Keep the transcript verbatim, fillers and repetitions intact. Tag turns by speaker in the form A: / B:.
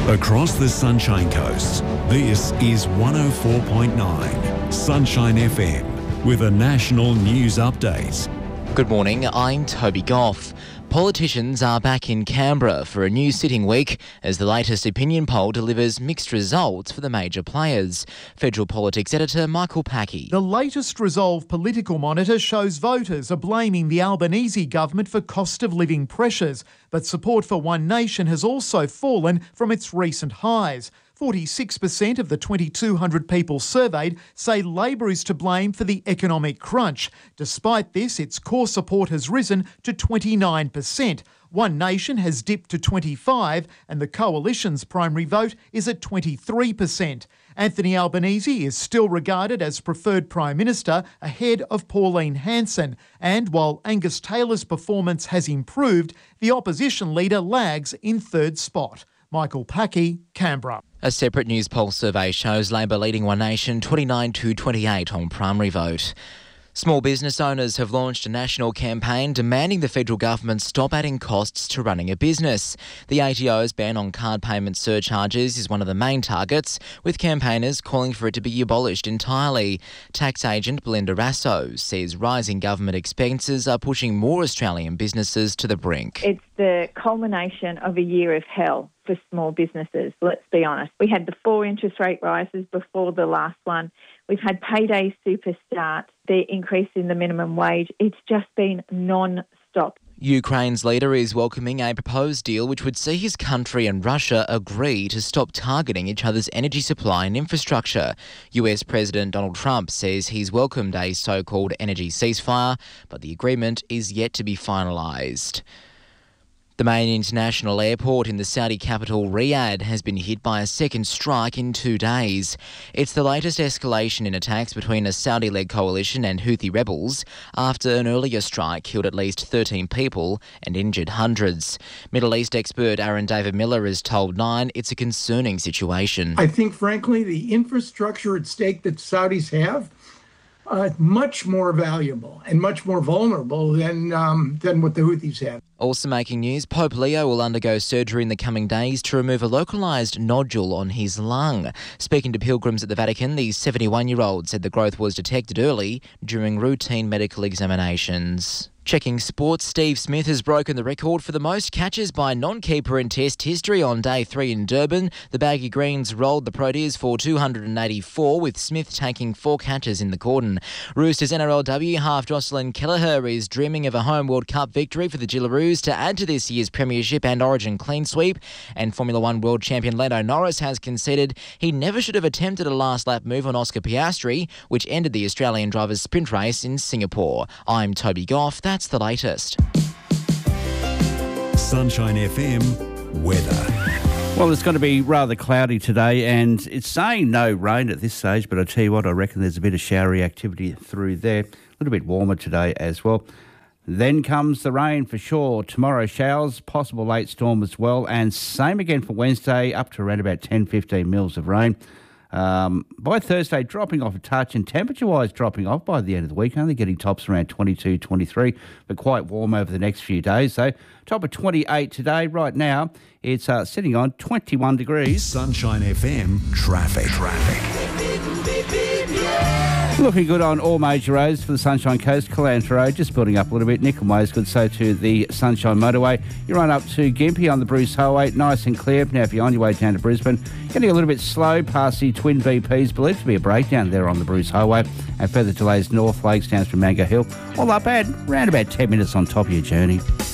A: Across the Sunshine Coast, this is one oh four point nine Sunshine F M with a national news update.
B: Good morning, I'm Toby Goff. Politicians are back in Canberra for a new sitting week as the latest opinion poll delivers mixed results for the major players. Federal Politics Editor Michael Packey.
C: The latest Resolve Political Monitor shows voters are blaming the Albanese government for cost of living pressures, but support for One Nation has also fallen from its recent highs. forty-six percent of the twenty-two hundred people surveyed say Labor is to blame for the economic crunch. Despite this, its core support has risen to twenty-nine percent. One Nation has dipped to twenty-five percent and the Coalition's primary vote is at twenty-three percent. Anthony Albanese is still regarded as preferred Prime Minister ahead of Pauline Hanson. And while Angus Taylor's performance has improved, the opposition leader lags in third spot. Michael Packey, Canberra.
B: A separate news poll survey shows Labor leading One Nation twenty-nine to twenty-eight on primary vote. Small business owners have launched a national campaign demanding the federal government stop adding costs to running a business. The A T O's ban on card payment surcharges is one of the main targets, with campaigners calling for it to be abolished entirely. Tax agent Belinda Rasso says rising government expenses are pushing more Australian businesses to the brink.
D: It's the culmination of a year of hell for small businesses, let's be honest. We had the four interest rate rises before the last one. We've had payday super start, the increase in the minimum wage. It's just been non-stop.
B: Ukraine's leader is welcoming a proposed deal which would see his country and Russia agree to stop targeting each other's energy supply and infrastructure. U S President Donald Trump says he's welcomed a so-called energy ceasefire, but the agreement is yet to be finalised. The main international airport in the Saudi capital, Riyadh, has been hit by a second strike in two days. It's the latest escalation in attacks between a Saudi-led coalition and Houthi rebels after an earlier strike killed at least thirteen people and injured hundreds. Middle East expert Aaron David Miller has told Nine it's a concerning situation.
E: I think, frankly, the infrastructure at stake that Saudis have Uh, much more valuable and much more vulnerable than um, than what the Houthis have.
B: Also making news, Pope Leo will undergo surgery in the coming days to remove a localised nodule on his lung. Speaking to pilgrims at the Vatican, the seventy-one-year-old said the growth was detected early during routine medical examinations. Checking sports, Steve Smith has broken the record for the most catches by non-keeper in Test history on day three in Durban. The Baggy Greens rolled the Proteas for two hundred eighty-four, with Smith taking four catches in the cordon. Roosters N R L W half Jocelyn Kelleher is dreaming of a home World Cup victory for the Gillaroos to add to this year's Premiership and Origin clean sweep. And Formula One world champion Lando Norris has conceded he never should have attempted a last lap move on Oscar Piastri, which ended the Australian driver's sprint race in Singapore. I'm Toby Goff. That's the latest.
A: Sunshine F M weather.
F: Well, it's going to be rather cloudy today and it's saying no rain at this stage, but I tell you what, I reckon there's a bit of showery activity through there. A little bit warmer today as well. Then comes the rain for sure. Tomorrow showers, possible late storm as well, and same again for Wednesday, up to around about ten to fifteen mils of rain. Um, by Thursday, dropping off a touch, and temperature-wise dropping off by the end of the week, only getting tops around twenty-two, twenty-three, but quite warm over the next few days. So top of twenty-eight today. Right now, it's uh, sitting on twenty-one degrees.
A: Sunshine F M traffic. Traffic.
F: Looking good on all major roads for the Sunshine Coast. Callanta Road just building up a little bit. Nickel Way is good, so to the Sunshine Motorway. You run up to Gympie on the Bruce Highway, nice and clear. Now if you're on your way down to Brisbane, getting a little bit slow past the Twin V Ps. Believed to be a breakdown there on the Bruce Highway. And further delays North Lakes down through Mango Hill. All up bad, around about ten minutes on top of your journey.